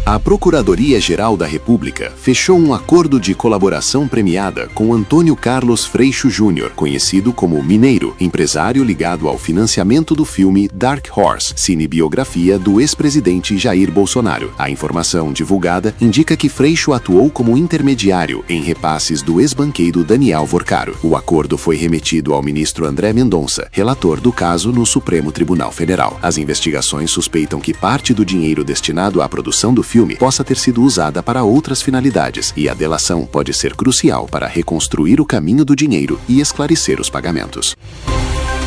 A Procuradoria-Geral da República fechou um acordo de colaboração premiada com Antônio Carlos Freixo Júnior, conhecido como Mineiro, empresário ligado ao financiamento do filme Dark Horse, cinebiografia do ex-presidente Jair Bolsonaro. A informação divulgada indica que Freixo atuou como intermediário em repasses do ex-banqueiro Daniel Vorcaro. O acordo foi remetido ao ministro André Mendonça, relator do caso no Supremo Tribunal Federal. As investigações suspeitam que parte do dinheiro destinado à produção do filme possa ter sido usada para outras finalidades, e a delação pode ser crucial para reconstruir o caminho do dinheiro e esclarecer os pagamentos.